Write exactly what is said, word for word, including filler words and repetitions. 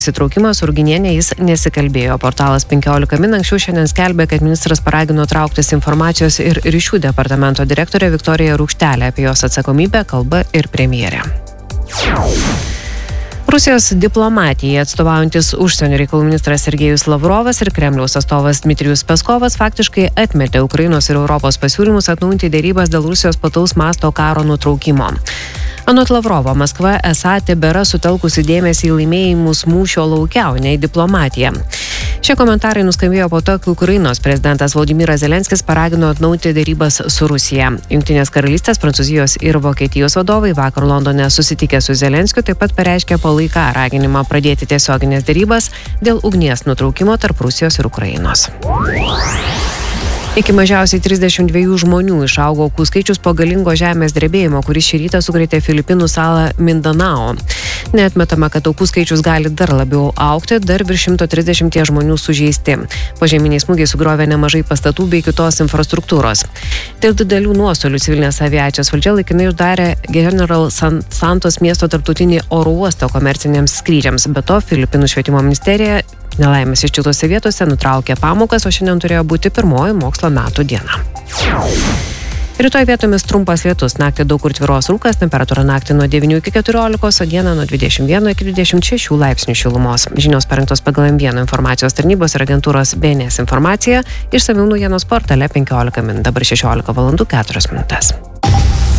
Įsitraukimas Ruginienė jis nesikalbėjo. Portalas penkiolika min anksčiau šiandien skelbė, kad ministras paragino trauktis informacijos ir ryšių departamento direktorė Viktorija Rūkštelė. Apie jos atsakomybę kalba ir premjerė. Rusijos diplomatijai atstovaujantis užsienio reikalų ministras Sergejus Lavrovas ir Kremliaus atstovas Dmitrijus Peskovas faktiškai atmetė Ukrainos ir Europos pasiūlymus atnaujinti derybas dėl Rusijos plataus masto karo nutraukimo. Anot Lavrovo, Maskva esą tebėra sutelkusi dėmesį į laimėjimus mūšio lauke, o ne į diplomatiją. Šie komentarai nuskambėjo po to, kai Ukrainos prezidentas Volodymyras Zelenskis paragino atnaujinti derybas su Rusija. Jungtinės karalystės, Prancūzijos ir Vokietijos vadovai vakar Londone susitikę su Zelenskiu taip pat pareiškė palaiką raginimą pradėti tiesioginės derybas dėl ugnies nutraukimo tarp Rusijos ir Ukrainos. Iki mažiausiai trisdešimt dviejų žmonių išaugo aukų skaičius po galingo žemės drebėjimo, kuris šį rytą sukrėtė Filipinų salą Mindanao. Neatmetama, kad aukų skaičius gali dar labiau augti, dar virš šimto trisdešimt žmonių sužeisti. Požeminiai smūgiai sugriovė nemažai pastatų bei kitos infrastruktūros. Dėl didelių nuostolių civilinės aviacijos valdžia laikinai uždarė General Santos miesto tarptautinį oro uostą komerciniams skrydžiams. Be to, Filipinų švietimo ministerija nelaimės iščiultose vietose nutraukė pamokas, o šiandien turėjo būti pirmoji mokslo metų diena. Rytoj vietomis trumpas lietus, naktį daug kur tvyros rūkas, temperatūra naktį nuo devynių iki keturiolikos, o dieną nuo dvidešimt vieno iki dvidešimt šešių laipsnių šilumos. Žinios parengtos pagal M vienas informacijos tarnybos ir agentūros B N S informaciją, išsamiau naujienos portale penkiolika min, dabar šešiolika valandų keturios minutės.